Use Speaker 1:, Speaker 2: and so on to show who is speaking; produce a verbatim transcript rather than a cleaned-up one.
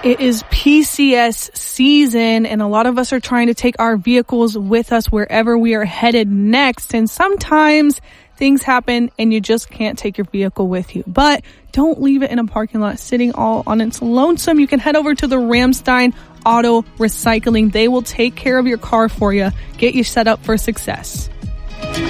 Speaker 1: It is P C S season, and a lot of us are trying to take our vehicles with us wherever we are headed next. And sometimes things happen and you just can't take your vehicle with you. But don't leave it in a parking lot sitting all on its lonesome. You can head over to the Ramstein Auto Recycling. They will take care of your car for you, get you set up for success.